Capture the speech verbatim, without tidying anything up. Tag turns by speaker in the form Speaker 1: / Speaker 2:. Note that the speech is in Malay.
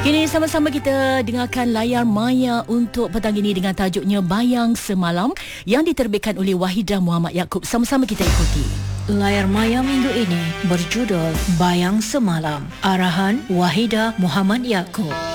Speaker 1: Kini sama-sama kita dengarkan layar maya untuk petang ini dengan tajuknya Bayang Semalam yang diterbitkan oleh Wahidah Muhammad Yaakob. Sama-sama kita ikuti.
Speaker 2: Layar maya minggu ini berjudul Bayang Semalam. Arahan Wahidah Muhammad Yaakob.